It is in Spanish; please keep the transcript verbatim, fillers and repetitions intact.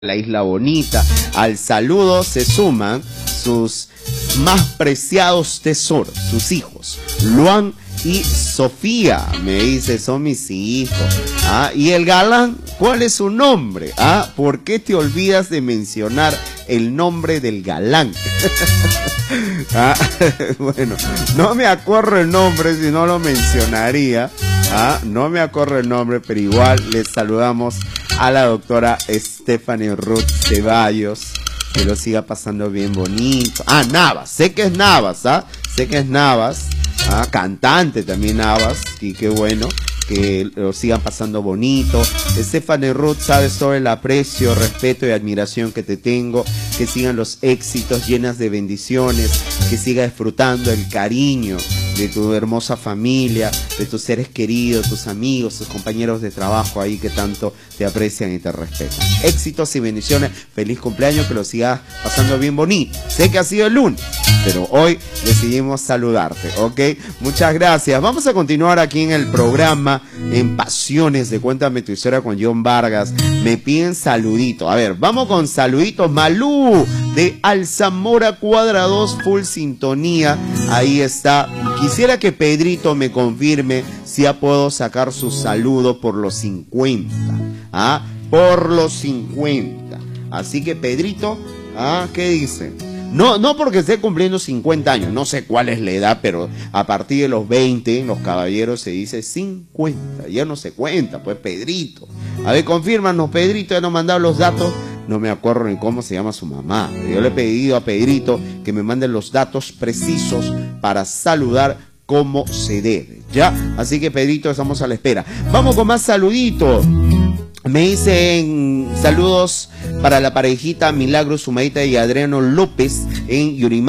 la Isla Bonita. Al saludo se suman sus más preciados tesoros, sus hijos, Luan y Sofía. Me dice, son mis hijos. ¿Ah? Y el galán, ¿cuál es su nombre? ¿Ah? ¿Por qué te olvidas de mencionar el nombre del galán? ¿Ah? Bueno, no me acuerdo el nombre, si no lo mencionaría. ¿Ah? No me acuerdo el nombre, pero igual les saludamos a la doctora Stephanie Ruth Ceballos, que lo siga pasando bien bonito. Ah, Navas, sé que es Navas, ¿ah? Sé que es Navas, ¿ah? Cantante también Navas, y qué bueno que lo sigan pasando bonito. Stephanie Ruth, sabes todo el aprecio, respeto y admiración que te tengo, que sigan los éxitos llenas de bendiciones, que siga disfrutando el cariño de tu hermosa familia, de tus seres queridos, tus amigos, tus compañeros de trabajo ahí que tanto te aprecian y te respetan. Éxitos y bendiciones, feliz cumpleaños, que lo sigas pasando bien bonito. Sé que ha sido el lunes, pero hoy decidimos saludarte, ¿ok? Muchas gracias. Vamos a continuar aquí en el programa, en Pasiones de Cuéntame tu Historia con John Vargas. Me piden saludito. A ver, vamos con saluditos. Malú de Alzamora Cuadra dos, full sintonía. Ahí está. Quisiera que Pedrito me confirme si ya puedo sacar su saludo por los cincuenta. ¿Ah? Por los cincuenta. Así que Pedrito, ¿ah? ¿Qué dice? No, no porque esté cumpliendo cincuenta años, no sé cuál es la edad, pero a partir de los veinte, los caballeros se dice cincuenta, ya no se cuenta, pues Pedrito. A ver, confírmanos, Pedrito, ya nos mandado los datos, no me acuerdo ni cómo se llama su mamá. Yo le he pedido a Pedrito que me mande los datos precisos para saludar como se debe, ¿ya? Así que Pedrito, estamos a la espera. Vamos con más saluditos. Me dicen saludos para la parejita Milagro Sumaita y Adriano López en Yurimá.